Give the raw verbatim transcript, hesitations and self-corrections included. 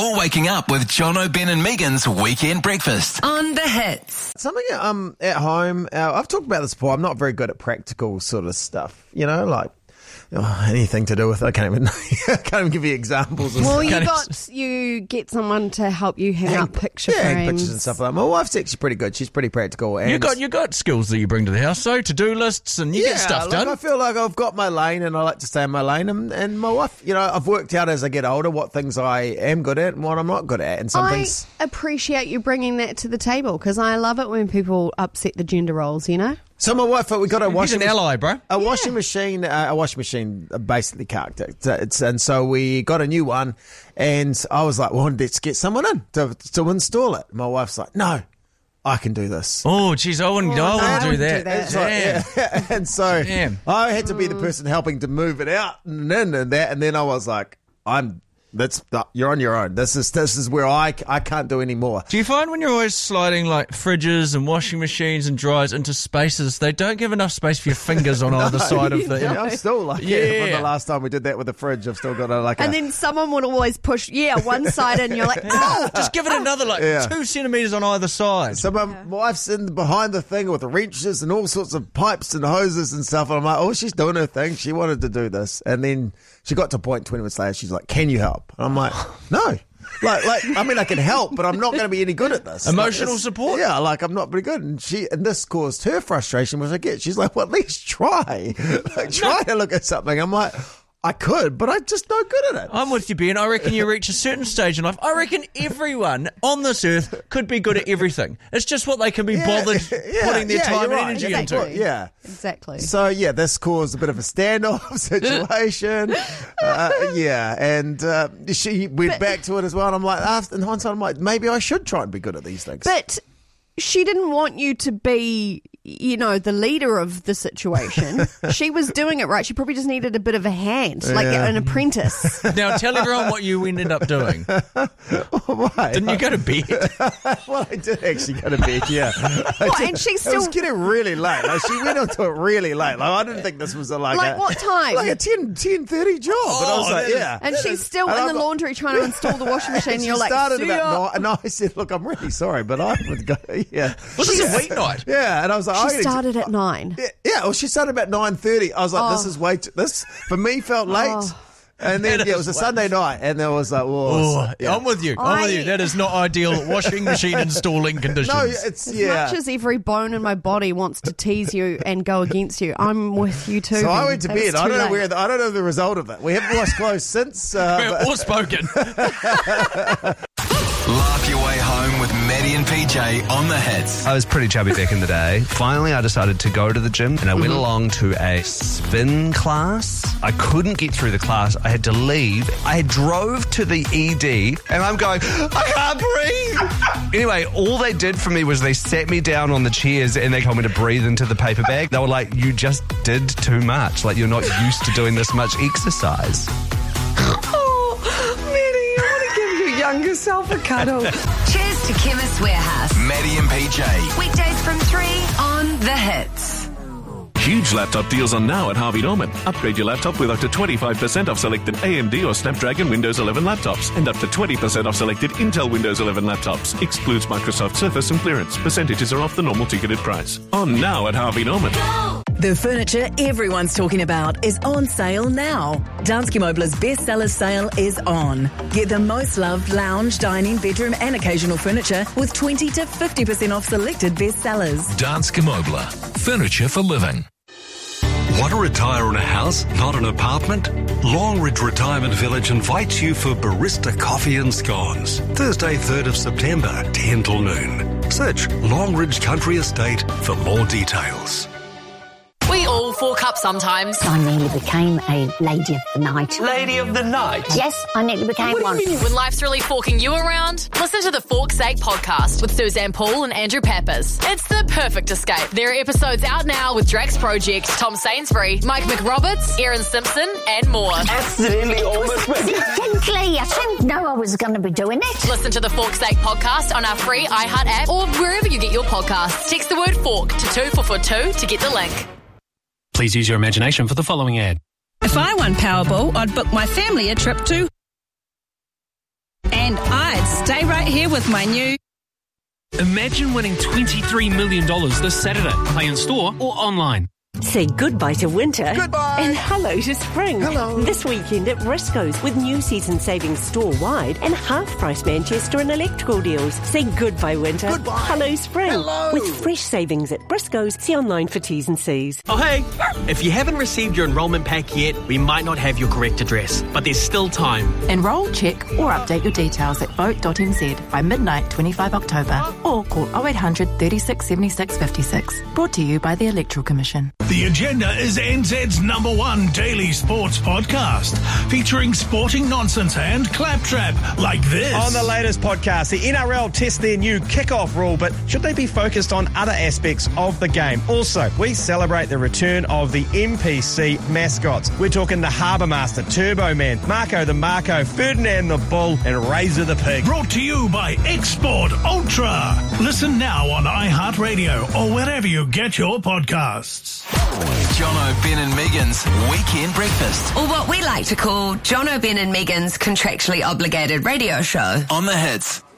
You're waking up with Jono, Ben and Megan's Weekend Breakfast on The Hits. Something um at home, uh, I've talked about this before, I'm not very good at practical sort of stuff, you know, like oh, anything to do with it. I can't even, I can't even give you examples. Of Well, you kind of- got you get someone to help you hang, hang- up picture yeah, hang frames. pictures and stuff like that. My wife's actually pretty good. She's pretty practical. And You got you got skills that you bring to the house, so to-do lists and you yeah, get stuff look, done. I feel like I've got my lane and I like to stay in my lane. And, and my wife, you know, I've worked out as I get older what things I am good at and what I'm not good at. And some I things... appreciate you bringing that to the table because I love it when people upset the gender roles, you know? So my wife, we got a He's washing an machine. ally, bro. A washing machine, uh, a washing machine basically carked it. It's, it's, and so we got a new one, and I was like, well, let's get someone in to, to install it. My wife's like, no, I can do this. Oh, geez, I wouldn't, Oh, I no, wouldn't I do wouldn't that. do that. That's right, Damn. yeah. And so Damn. I had to be the person helping to move it out and in and that, and then I was like, I'm. That's you're on your own. This is this is where I, I can't do any more. Do you find when you're always sliding like fridges and washing machines and dryers into spaces, they don't give enough space for your fingers on either side of the... Yeah, I'm still like Yeah. yeah. From the last time we did that with the fridge, I've still got a like. And a, then someone would always push, yeah, one side and you're like, oh, Just give it another like Yeah. two centimetres on either side. So my wife's in behind the thing with wrenches and all sorts of pipes and hoses and stuff. And I'm like, oh, she's doing her thing. She wanted to do this. And then she got to a point twenty minutes later, she's like, can you help? And I'm like, no. Like, like, I mean, I can help, but I'm not going to be any good at this. Emotional Like, it's- support? Yeah, like, I'm not very good. And she, and this caused her frustration, which I get. She's like, well, at least try. Like, try to look at something. I'm like, I could, but I'm just no good at it. I'm with you, Ben. I reckon you reach a certain stage in life. I reckon everyone on this earth could be good at everything. It's just what they can be bothered Yeah, putting their yeah, time you're and right. energy Exactly. into. Yeah. exactly. So, yeah, this caused a bit of a standoff situation. uh, yeah, and uh, she went back to it as well. And I'm like, after, in hindsight, I'm like, maybe I should try and be good at these things. But she didn't want you to be, you know, the leader of the situation. She was doing it right. She probably just needed a bit of a hand, like Yeah. an apprentice. Now, tell everyone what you ended up doing. Why? Didn't you go to bed? Well, I did actually go to bed, yeah. I What, did. and she It was still- getting really late. Like, she went onto it really late. Like, I didn't think this was a, like Like a... what time? Like a ten, ten thirty job. but I was Oh, like, that is- yeah. And she's still And in I'm the like- laundry trying to install the washing machine. And she you're like, started "See about ya." nine, and I said, look, I'm really sorry, but I would go, yeah. Was this a weeknight? Yeah, and I was like, She I started at nine. Yeah, yeah, well, she started about nine thirty. I was like, this Oh. is way too, this, for me, felt late. Oh. And then, That yeah, it is was a way- Sunday night, and there was like, whoa. Oh, yeah. I'm with you. I'm with I- you. That is not ideal washing machine installing conditions. No, it's, As yeah. much as every bone in my body wants to tease you and go against you, I'm with you too. So I Ben. went to It was bed. I too don't know late. where. The, I don't know the result of it. We haven't washed clothes since. Uh, or spoken. Laugh your way home with Maddie and P J on The Hits. I was pretty chubby back in the day. Finally, I decided to go to the gym and I went along to a spin class. I couldn't get through the class. I had to leave. I drove to the E D and I'm going, I can't breathe. Anyway, all they did for me was they sat me down on the chairs and they told me to breathe into the paper bag. They were like, you just did too much. Like, you're not used to doing this much exercise. Oh, Maddie, I want to give your younger self a cuddle. Cheers to Chemist Warehouse. Maddie and P J. Weekdays from three on The Hits. Huge laptop deals on now at Harvey Norman. Upgrade your laptop with up to twenty-five percent off selected A M D or Snapdragon Windows eleven laptops and up to twenty percent off selected Intel Windows eleven laptops. Excludes Microsoft Surface and clearance. Percentages are off the normal ticketed price. On now at Harvey Norman. The furniture everyone's talking about is on sale now. Danske Møbler's bestseller sale is on. Get the most loved lounge, dining, bedroom and occasional furniture with twenty to fifty percent off selected bestsellers. Danske Møbler. Furniture for living. Want to retire in a house, not an apartment? Longridge Retirement Village invites you for barista coffee and scones. Thursday, third of September, ten till noon. Search Longridge Country Estate for more details. We all fork up sometimes. I nearly became a lady of the night. Lady of the night. Yes, I nearly became one. When life's really forking you around, listen to the Fork's Sake podcast with Suzanne Paul and Andrew Pappas. It's the perfect escape. There are episodes out now with Drax Project, Tom Sainsbury, Mike McRoberts, Erin Simpson, and more. Accidentally almost Distinctly, I didn't know I was going to be doing it. Listen to the Fork's Sake podcast on our free iHeart app or wherever you get your podcasts. Text the word fork to two four four two to get the link. Please use your imagination for the following ad. If I won Powerball, I'd book my family a trip to And I'd stay right here with my new... Imagine winning twenty-three million dollars this Saturday. Play in store or online. Say goodbye to winter. Goodbye. And hello to spring. Hello. This weekend at Briscoe's with new season savings store-wide and half-price Manchester and electrical deals. Say goodbye winter. Goodbye. Hello spring. Hello. With fresh savings at Briscoe's. See online for T's and C's. Oh, hey. If you haven't received your enrolment pack yet, we might not have your correct address, but there's still time. Enrol, check or update your details at vote dot n z by midnight twenty-fifth October or call oh eight hundred, thirty-six, seventy-six, fifty-six. Brought to you by the Electoral Commission. The Agenda is N Z's number one daily sports podcast, featuring sporting nonsense and claptrap like this. On the latest podcast, the N R L tests their new kickoff rule, but should they be focused on other aspects of the game? Also, we celebrate the return of the M P C mascots. We're talking the Harbour Master, Turbo Man, Marco the Marco, Ferdinand the Bull, and Razor the Pig. Brought to you by Export Ultra. Listen now on iHeartRadio or wherever you get your podcasts. Jono, Ben and Megan's Weekend Breakfast. Or what we like to call Jono, Ben and Megan's contractually obligated radio show. On the Hits.